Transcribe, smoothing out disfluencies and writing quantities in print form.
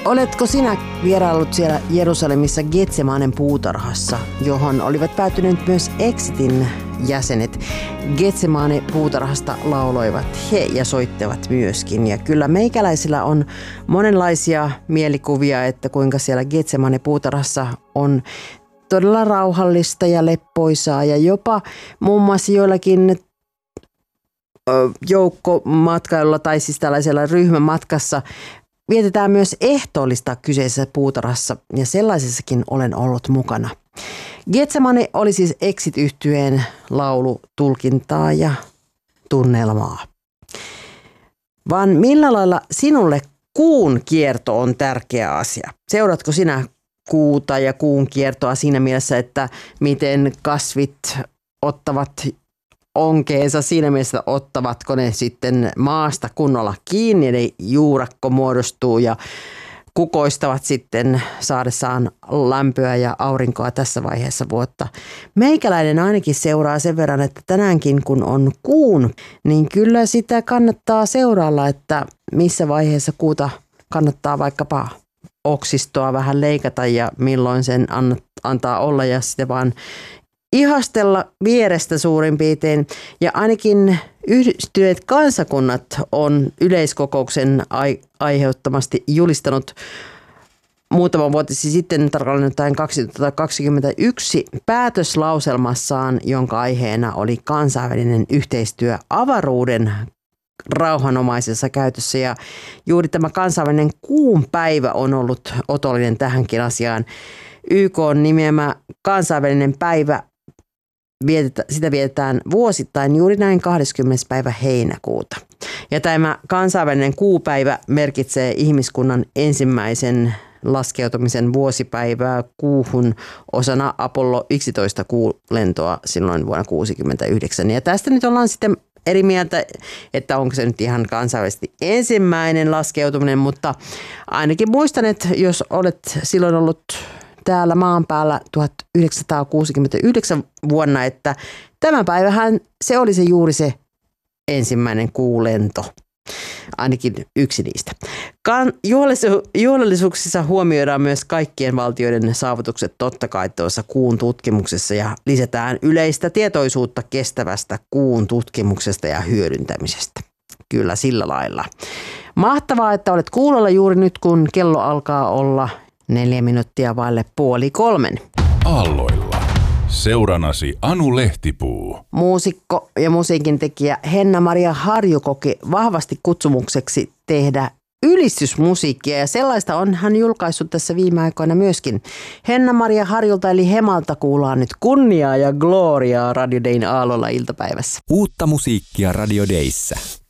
Oletko sinä vieraillut siellä Jerusalemissa Getsemanen puutarhassa, johon olivat päätyneet myös Exitin jäsenet? Getsemane puutarhasta lauloivat he ja soittivat myöskin. Ja kyllä meikäläisillä on monenlaisia mielikuvia, että kuinka siellä Getsemane puutarhassa on todella rauhallista ja leppoisaa ja jopa muun muassa joillakin joukkomatkailulla tai siis tällaisella ryhmämatkassa vietetään myös ehtoollista kyseisessä puutarhassa ja sellaisessakin olen ollut mukana. Getsemane oli siis Exit-yhtyeen laulutulkintaa ja tunnelmaa. Vaan millä lailla sinulle kuun kierto on tärkeä asia? Seuratko sinä kuuta ja kuun kiertoa siinä mielessä, että miten kasvit ottavat onkeensa siinä mielessä, ottavatko ne sitten maasta kunnolla kiinni, eli juurakko muodostuu ja kukoistavat sitten saadessaan lämpöä ja aurinkoa tässä vaiheessa vuotta. Meikäläinen ainakin seuraa sen verran, että tänäänkin kun on kuun, niin kyllä sitä kannattaa seurailla, että missä vaiheessa kuuta kannattaa vaikkapa oksistoa vähän leikata ja milloin sen antaa olla ja sitten vaan ihastella vierestä suurin piirtein. Ja ainakin Yhdistyneet kansakunnat on yleiskokouksen aiheuttamasti julistanut muutama vuosi sitten, tarkalleen ottaen 2021, päätöslauselmassaan, jonka aiheena oli kansainvälinen yhteistyö avaruuden rauhanomaisessa käytössä. Ja juuri tämä kansainvälinen kuun päivä on ollut otollinen tähänkin asiaan. YK on nimeämä kansainvälinen päivä, sitä vietetään vuosittain juuri näin 20. päivä heinäkuuta. Ja tämä kansainvälinen kuupäivä merkitsee ihmiskunnan ensimmäisen laskeutumisen vuosipäivää kuuhun osana Apollo 11 kuulentoa silloin vuonna 1969. Ja tästä nyt ollaan sitten eri mieltä, että onko se nyt ihan kansainvälisesti ensimmäinen laskeutuminen, mutta ainakin muistan, että jos olet silloin ollut täällä maan päällä 1969 vuonna, että tämän päivähän se oli se juuri se ensimmäinen kuulento. Ainakin yksi niistä. Juhlallisuuksissa huomioidaan myös kaikkien valtioiden saavutukset totta kai tuossa kuun tutkimuksessa ja lisätään yleistä tietoisuutta kestävästä kuun tutkimuksesta ja hyödyntämisestä. Kyllä sillä lailla. Mahtavaa, että olet kuulolla juuri nyt, kun kello alkaa olla 4 minuuttia vaille 2:30. Aalloilla. Seuranasi Anu Lehtipuu. Muusikko ja musiikintekijä Henna-Maria Harju koki vahvasti kutsumukseksi tehdä ylistysmusiikkia ja sellaista on hän julkaissut tässä viime aikoina myöskin. Henna-Maria Harjulta eli Hemalta kuullaan nyt kunniaa ja gloriaa Radio Dayn Aalloilla iltapäivässä. Uutta musiikkia Radio Dayssä.